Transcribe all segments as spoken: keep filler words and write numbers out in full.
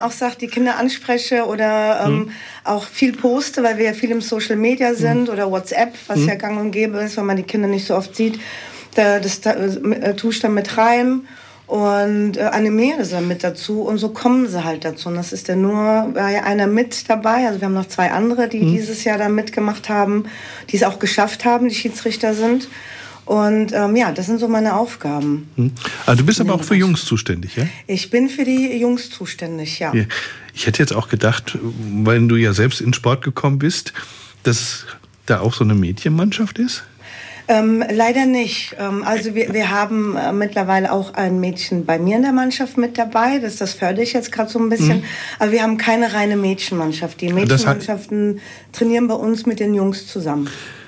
auch sage, die Kinder anspreche oder ähm, mhm. auch viel poste, weil wir ja viel im Social Media sind mhm. oder WhatsApp, was mhm. ja gang und gäbe ist, weil man die Kinder nicht so oft sieht. Da, das da, äh, tue ich dann mit rein und äh, animiere sie dann mit dazu und so kommen sie halt dazu. Und das ist ja nur, war ja einer mit dabei, also wir haben noch zwei andere, die mhm. dieses Jahr da mitgemacht haben, die es auch geschafft haben, die Schiedsrichter sind. Und ähm, ja, das sind so meine Aufgaben. Hm. Also du bist aber auch für Jungs zuständig, ja? Ich bin für die Jungs zuständig, ja. ja. Ich hätte jetzt auch gedacht, weil du ja selbst in den Sport gekommen bist, dass da auch so eine Mädchenmannschaft ist? Ähm, leider nicht. Ähm, also wir, wir haben äh, mittlerweile auch ein Mädchen bei mir in der Mannschaft mit dabei. Das, das fördere ich jetzt gerade so ein bisschen. Mhm. Aber wir haben keine reine Mädchenmannschaft. Die Mädchenmannschaften trainieren bei uns mit den Jungs zusammen.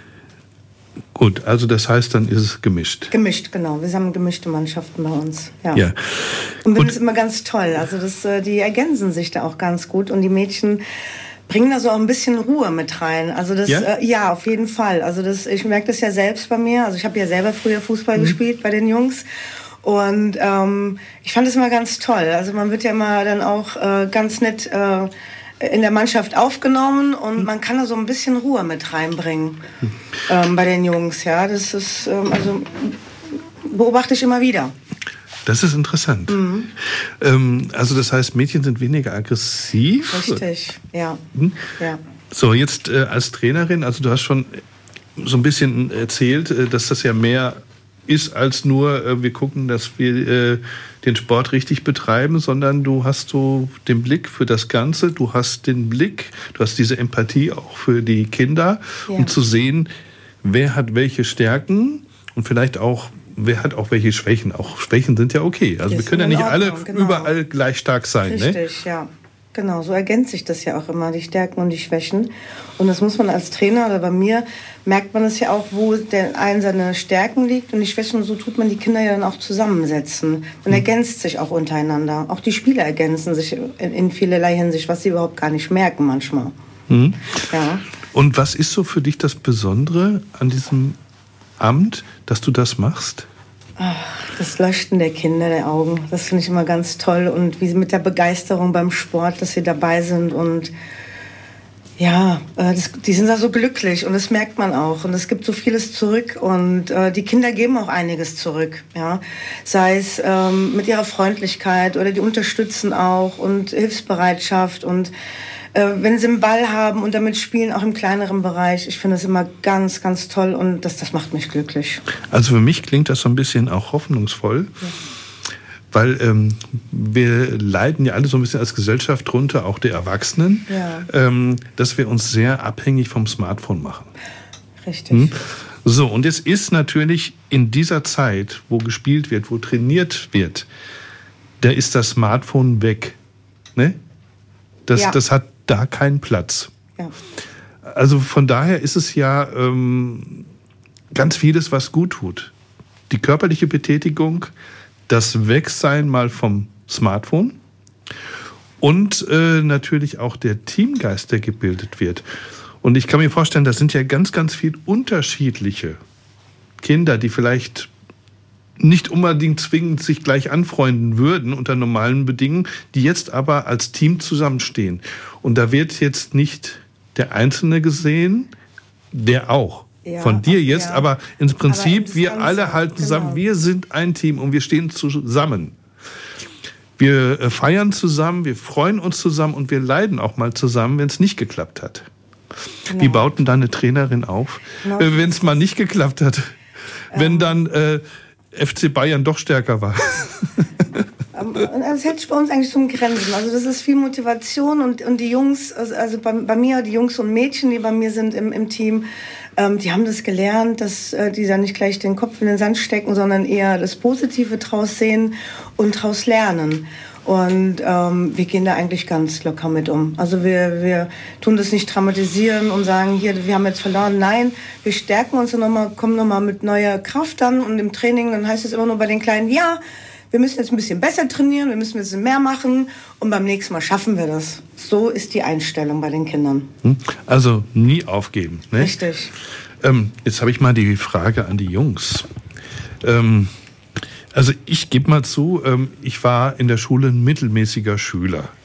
Gut, also das heißt, dann ist es gemischt. Gemischt, genau. Wir haben gemischte Mannschaften bei uns. Ja. ja. Und das ist immer ganz toll. Also das, die ergänzen sich da auch ganz gut. Und die Mädchen bringen da so auch ein bisschen Ruhe mit rein. Also das, ja, äh, ja auf jeden Fall. Also das, ich merke das ja selbst bei mir. Also ich habe ja selber früher Fußball mhm. gespielt bei den Jungs. Und ähm, ich fand das immer ganz toll. Also man wird ja immer dann auch äh, ganz nett äh, in der Mannschaft aufgenommen und man kann da so ein bisschen Ruhe mit reinbringen ähm, bei den Jungs. Ja, das ist ähm, also beobachte ich immer wieder. Das ist interessant. Mhm. Ähm, also das heißt, Mädchen sind weniger aggressiv. Richtig, ja. Mhm. ja. So, jetzt äh, als Trainerin, also du hast schon so ein bisschen erzählt, äh, dass das ja mehr ist als nur, äh, wir gucken, dass wir äh, den Sport richtig betreiben, sondern du hast so den Blick für das Ganze, du hast den Blick, du hast diese Empathie auch für die Kinder, ja. um zu sehen, wer hat welche Stärken und vielleicht auch, wer hat auch welche Schwächen. Auch Schwächen sind ja okay. Also wir können ja nicht alle genau. überall gleich stark sein. Richtig, ne? ja. Genau, so ergänzt sich das ja auch immer, die Stärken und die Schwächen. Und das muss man als Trainer oder bei mir, merkt man es ja auch, wo der einen seine Stärken liegt und die Schwächen. Und so tut man die Kinder ja dann auch zusammensetzen. Man ergänzt sich auch untereinander. Auch die Spieler ergänzen sich in, in vielerlei Hinsicht, was sie überhaupt gar nicht merken manchmal. Mhm. Ja. Und was ist so für dich das Besondere an diesem Amt, dass du das machst? Ach, das Leuchten der Kinder, der Augen, das finde ich immer ganz toll. Und wie sie mit der Begeisterung beim Sport, dass sie dabei sind. Und ja, das, die sind da so glücklich und das merkt man auch. Und es gibt so vieles zurück und äh, die Kinder geben auch einiges zurück. Ja? Sei es ähm, mit ihrer Freundlichkeit oder die unterstützen auch und Hilfsbereitschaft und wenn sie einen Ball haben und damit spielen, auch im kleineren Bereich. Ich finde das immer ganz, ganz toll und das, das macht mich glücklich. Also für mich klingt das so ein bisschen auch hoffnungsvoll, ja. weil ähm, wir leiden ja alle so ein bisschen als Gesellschaft drunter, auch die Erwachsenen, ja. ähm, dass wir uns sehr abhängig vom Smartphone machen. Richtig. Hm? So, und jetzt ist natürlich in dieser Zeit, wo gespielt wird, wo trainiert wird, da ist das Smartphone weg. Ne? Das, ja. das hat da keinen Platz. Ja. Also von daher ist es ja ähm, ganz vieles, was gut tut. Die körperliche Betätigung, das Wegsein mal vom Smartphone und äh, natürlich auch der Teamgeist, der gebildet wird. Und ich kann mir vorstellen, das sind ja ganz, ganz viel unterschiedliche Kinder, die vielleicht nicht unbedingt zwingend sich gleich anfreunden würden unter normalen Bedingungen, die jetzt aber als Team zusammenstehen. Und da wird jetzt nicht der Einzelne gesehen, der auch. Ja, von dir jetzt, ja. aber im Prinzip, aber wir alle halten genau. zusammen, wir sind ein Team und wir stehen zusammen. Wir feiern zusammen, wir freuen uns zusammen und wir leiden auch mal zusammen, wenn es nicht geklappt hat. Genau. Wie baut denn da eine Trainerin auf, genau. wenn es mal nicht geklappt hat? Ähm. Wenn dann äh, F C Bayern doch stärker war. Das hält sich bei uns eigentlich so Grenzen. Also das ist viel Motivation und, und die Jungs, also bei, bei mir, die Jungs und Mädchen, die bei mir sind im, im Team, ähm, die haben das gelernt, dass äh, die da nicht gleich den Kopf in den Sand stecken, sondern eher das Positive draus sehen und draus lernen. Und ähm, wir gehen da eigentlich ganz locker mit um. Also wir, wir tun das nicht dramatisieren und sagen, hier, wir haben jetzt verloren. Nein, wir stärken uns und nochmal, kommen nochmal mit neuer Kraft dann. Und im Training, dann heißt es immer nur bei den Kleinen, ja, wir müssen jetzt ein bisschen besser trainieren, wir müssen ein bisschen mehr machen und beim nächsten Mal schaffen wir das. So ist die Einstellung bei den Kindern. Also nie aufgeben. Ne? Richtig. Ähm, jetzt habe ich mal die Frage an die Jungs. Ähm, Also ich gebe mal zu, ich war in der Schule ein mittelmäßiger Schüler.